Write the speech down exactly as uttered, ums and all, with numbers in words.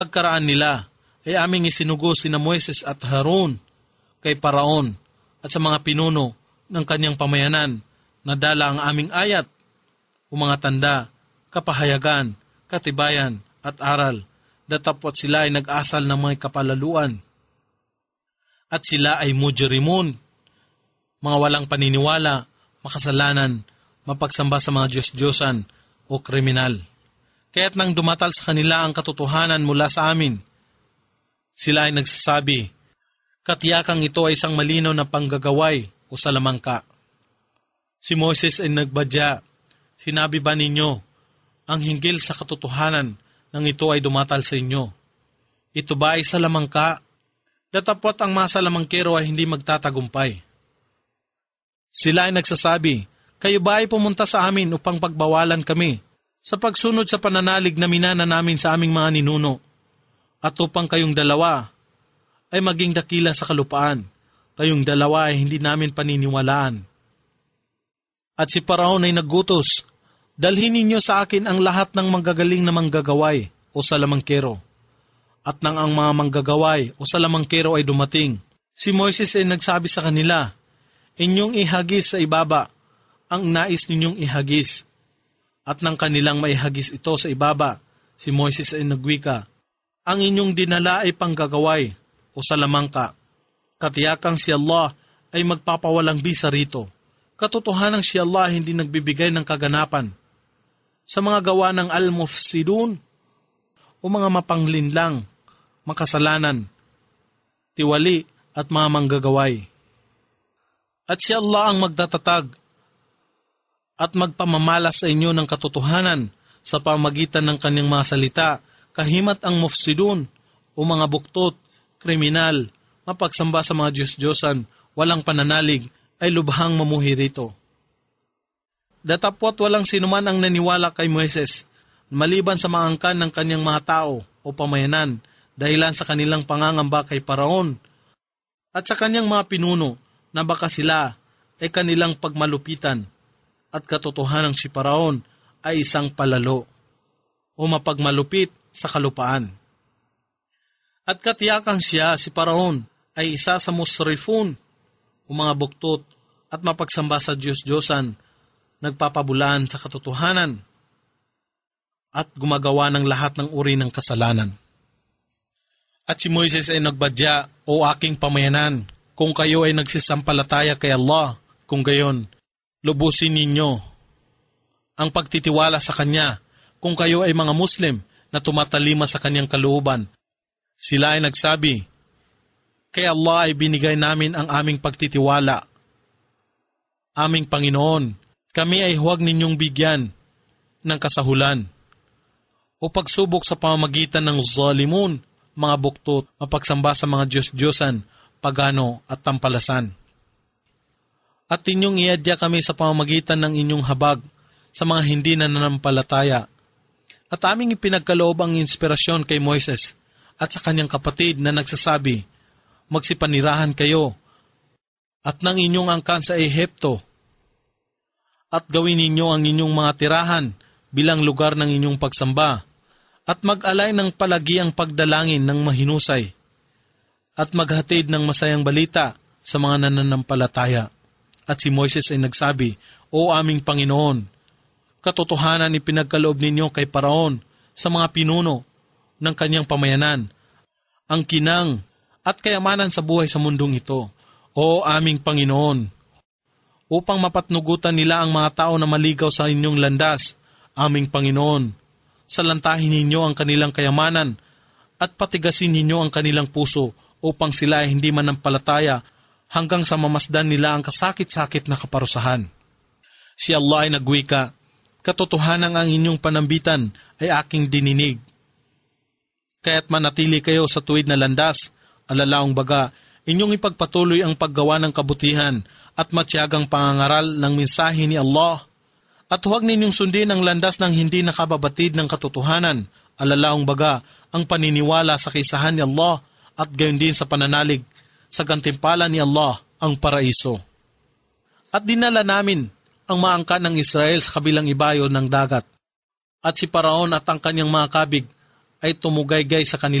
Pagkaraan nila ay aming isinugo sina Moises at Harun kay Paraon at sa mga pinuno ng kanyang pamayanan na dala ang aming ayat o mga tanda, kapahayagan, katibayan at aral, datapot sila ay nag-asal ng mga kapalaluan. At sila ay mujrimun, mga walang paniniwala, makasalanan, mapagsamba sa mga Diyos-Diyosan o kriminal. Kaya't nang dumatal sa kanila ang katotohanan mula sa amin, sila ay nagsasabi, katiyakang ito ay isang malinaw na panggagaway o salamangka. Si Moises ay nagbadya, sinabi ba ninyo, ang hinggil sa katotohanan nang ito ay dumatal sa inyo? Ito ba ay salamangka? Datapot ang mga salamangkero ay hindi magtatagumpay. Sila ay nagsasabi, kayo ba ay pumunta sa amin upang pagbawalan kami sa pagsunod sa pananalig na minana namin sa aming mga ninuno, at upang kayong dalawa ay maging dakila sa kalupaan, kayong dalawa ay hindi namin paniniwalaan. At si Paraon ay naggutos, dalhin ninyo sa akin ang lahat ng manggagaling na manggagaway o salamangkero. At nang ang mga manggagaway o salamangkero ay dumating, si Moises ay nagsabi sa kanila, inyong ihagis sa ibaba ang nais ninyong ihagis. At nang kanilang maihagis ito sa ibaba, si Moises ay nagwika, ang inyong dinala ay panggagaway o salamangka. Katiyakang si Allah ay magpapawalang bisa rito. Katotohanang si Allah hindi nagbibigay ng kaganapan sa mga gawa ng al-mufsidun o mga mapanglinlang, makasalanan, tiwali at mga manggagaway. At si Allah ang magtatatag at magpamamalas sa inyo ng katotohanan sa pamagitan ng kanyang mga salita, kahimat ang mufsidun o mga buktot, kriminal, mapagsamba sa mga Diyos-Diyosan, walang pananalig, ay lubhang mamuhi rito. Datapot walang sinuman ang naniwala kay Moises, maliban sa mga angkan ng kanyang mga tao o pamayanan, dahilan sa kanilang pangangamba kay Paraon at sa kanyang mga pinuno na baka sila ay kanilang pagmalupitan. At katotohanang si Paraon ay isang palalo o mapagmalupit sa kalupaan. At katiyakang siya, si Paraon, ay isa sa musrifun o mga buktot at mapagsamba sa Diyos-Diyosan, nagpapabulaan sa katotohanan at gumagawa ng lahat ng uri ng kasalanan. At si Moises ay nagbadya, o aking pamayanan, kung kayo ay nagsisampalataya kay Allah, kung gayon, lubusin ninyo ang pagtitiwala sa Kanya kung kayo ay mga Muslim na tumatalima sa Kanyang kalooban. Sila ay nagsabi, kay Allah ay binigay namin ang aming pagtitiwala. Aming Panginoon, kami ay huwag ninyong bigyan ng kasahulan o pagsubok sa pamamagitan ng zalimun, mga buktot, mapagsamba sa mga Diyos-Diyosan, pagano at tampalasan. At inyong iadya kami sa pamamagitan ng inyong habag sa mga hindi nananampalataya. At aming ipinagkaloob ang inspirasyon kay Moises at sa kanyang kapatid na nagsasabi, magsipanirahan kayo at ng inyong angkan sa Ehipto at gawin ninyo ang inyong mga tirahan bilang lugar ng inyong pagsamba at mag-alay ng palagiang pagdalangin ng mahinusay at maghatid ng masayang balita sa mga nananampalataya. At si Moises ay nagsabi, O aming Panginoon, katotohanan ipinagkaloob ninyo kay Paraon sa mga pinuno ng kanyang pamayanan, ang kinang at kayamanan sa buhay sa mundong ito, O aming Panginoon, upang mapatnugutan nila ang mga tao na maligaw sa inyong landas, aming Panginoon, salantahin ninyo ang kanilang kayamanan at patigasin ninyo ang kanilang puso upang sila ay hindi manampalataya hanggang sa mamasdan nila ang kasakit-sakit na kaparusahan. Si Allah ay nagwika, katotohanan ang inyong panambitan ay aking dininig. Kaya't manatili kayo sa tuwid na landas, alalaong baga, inyong ipagpatuloy ang paggawa ng kabutihan at matiyagang pangangaral ng mensahe ni Allah. At huwag ninyong sundin ang landas ng hindi nakababatid ng katotohanan, alalaong baga, ang paniniwala sa kaisahan ni Allah at gayon din sa pananalig sa gantimpala ni Allah ang paraiso. At dinala namin ang maangkan ng Israel sa kabilang ibayo ng dagat. At si Paraon at ang kanyang mga kabig ay tumugaygay sa kanila